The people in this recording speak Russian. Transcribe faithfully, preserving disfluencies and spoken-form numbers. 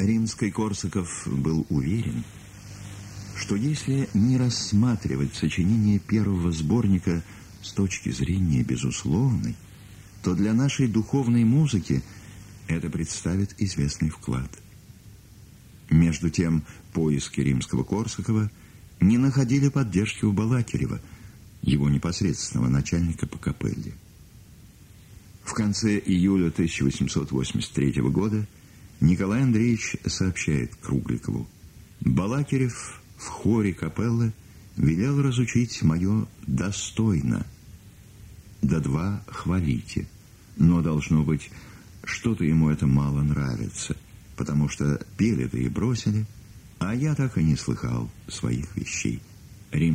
Римский-Корсаков был уверен, что если не рассматривать сочинение первого сборника с точки зрения безусловной, то для нашей духовной музыки это представит известный вклад. Между тем, поиски Римского-Корсакова не находили поддержки у Балакирева, его непосредственного начальника по капелле. В конце июля тысяча восемьсот восемьдесят третьего года Николай Андреевич сообщает Кругликову: «Балакирев в хоре капеллы велел разучить мое достойно, да два хвалите, но должно быть, что-то ему это мало нравится, потому что пели-то и бросили, а я так и не слыхал своих вещей».